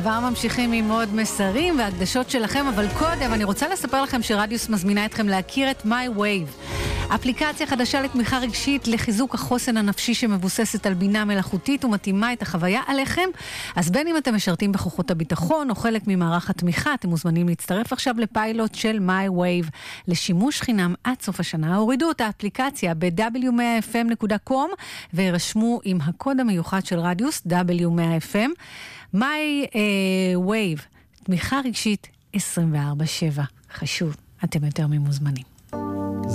כבר ממשיכים עם עוד מסרים והקדשות שלכם, אבל קודם אני רוצה לספר לכם שרדיוס מזמינה אתכם להכיר את My Wave, אפליקציה חדשה לתמיכה רגשית לחיזוק החוסן הנפשי שמבוססת על בינה מלאכותית ומתאימה את החוויה עליכם. אז בין אם אתם משרתים בכוחות הביטחון או חלק ממערך התמיכה, אתם מוזמנים להצטרף עכשיו לפיילוט של My Wave לשימוש חינם עד סוף השנה. הורידו את האפליקציה ב-w100fm.com וירשמו עם הקוד המיוחד של רדיוס W100FM. My Wave, תמיכה רגשית 24/7. חשוב, אתם יותר ממוזמנים.